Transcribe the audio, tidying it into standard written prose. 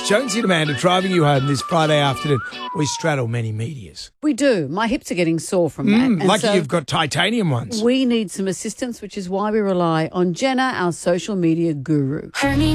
It's Jonesy and Amanda driving you home this Friday afternoon. We straddle many medias. We do. My hips are getting sore from that. And Lucky so you've got titanium ones. we need some assistance, which is why we rely on Jenna, our social media guru.